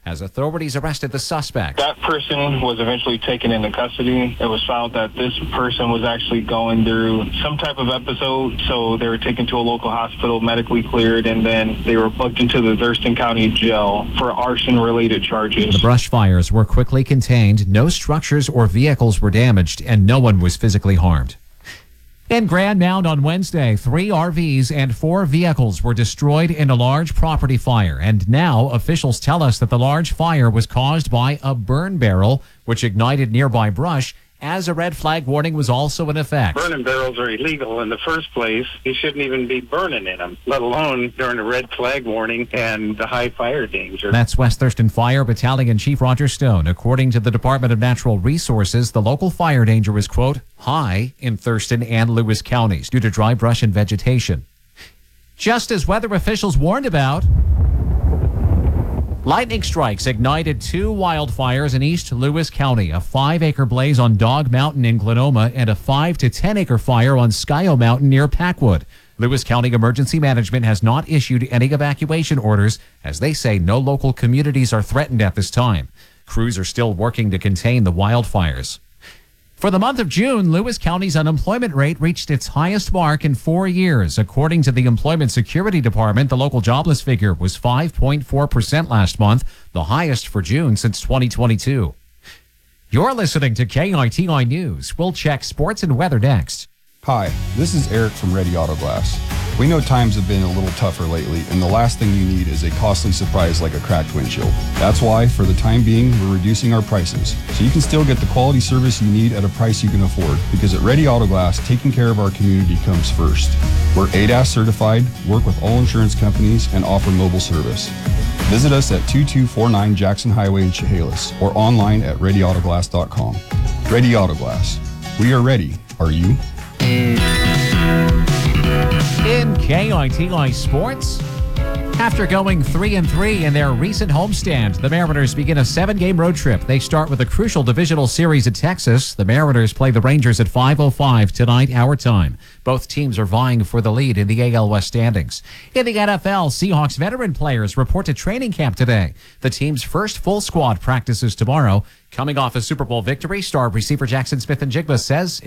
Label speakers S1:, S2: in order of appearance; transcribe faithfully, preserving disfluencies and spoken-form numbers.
S1: as authorities arrested the suspect.
S2: That person was eventually taken into custody. It was found that this person was actually going through some type of episode, so they were taken to a local hospital, medically cleared, and then they were booked into the Thurston County Jail for arson-related charges.
S1: The brush fires were quickly contained, no structures or vehicles were damaged, and no one was physically harmed. In Grand Mound on Wednesday, three R Vs and four vehicles were destroyed in a large property fire. And now officials tell us that the large fire was caused by a burn barrel, which ignited nearby brush, as a red flag warning was also in effect.
S3: Burning barrels are illegal in the first place. You shouldn't even be burning in them, let alone during a red flag warning and the high fire danger.
S1: That's West Thurston Fire Battalion Chief Roger Stone. According to the Department of Natural Resources, the local fire danger is, quote, high in Thurston and Lewis counties due to dry brush and vegetation. Just as weather officials warned about, lightning strikes ignited two wildfires in East Lewis County, a five-acre blaze on Dog Mountain in Glenoma and a five to ten-acre fire on Skyo Mountain near Packwood. Lewis County Emergency Management has not issued any evacuation orders, as they say no local communities are threatened at this time. Crews are still working to contain the wildfires. For the month of June, Lewis County's unemployment rate reached its highest mark in four years. According to the Employment Security Department, the local jobless figure was five point four percent last month, the highest for June since twenty twenty-two. You're listening to K I T I News. We'll check sports and weather next.
S4: Hi, this is Eric from Ready Auto Glass. We know times have been a little tougher lately, and the last thing you need is a costly surprise like a cracked windshield. That's why, for the time being, we're reducing our prices, so you can still get the quality service you need at a price you can afford. Because at Ready Auto Glass, taking care of our community comes first. We're A D A S certified, work with all insurance companies, and offer mobile service. Visit us at two two four nine Jackson Highway in Chehalis, or online at ready auto glass dot com. Ready Auto Glass. We are ready. Are you?
S1: In K I T I Sports, after going three and three in their recent homestand, the Mariners begin a seven-game road trip. They start with a crucial divisional series at Texas. The Mariners play the Rangers at five oh five tonight, our time. Both teams are vying for the lead in the A L West standings. In the N F L, Seahawks veteran players report to training camp today. The team's first full squad practices tomorrow. Coming off a Super Bowl victory, star receiver Jackson Smith-Njigba says